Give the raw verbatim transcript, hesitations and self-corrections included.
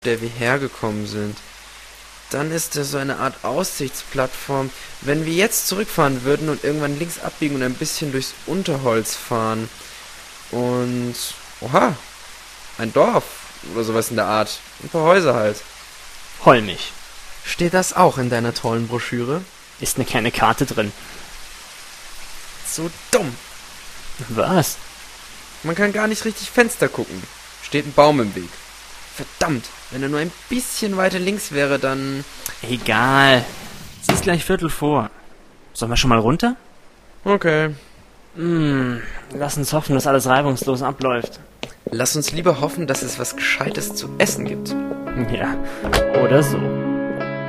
der wir hergekommen sind. Dann ist das so eine Art Aussichtsplattform. Wenn wir jetzt zurückfahren würden und irgendwann links abbiegen und ein bisschen durchs Unterholz fahren. Und... Oha! Ein Dorf oder sowas in der Art. Ein paar Häuser halt. Holmig. Steht das auch in deiner tollen Broschüre? Ist eine kleine Karte drin. So dumm. Was? Man kann gar nicht richtig Fenster gucken. Steht ein Baum im Weg. Verdammt, wenn er nur ein bisschen weiter links wäre, dann... Egal. Es ist gleich Viertel vor. Sollen wir schon mal runter? Okay. Hm, lass uns hoffen, dass alles reibungslos abläuft. Lass uns lieber hoffen, dass es was Gescheites zu essen gibt. Ja, oder so.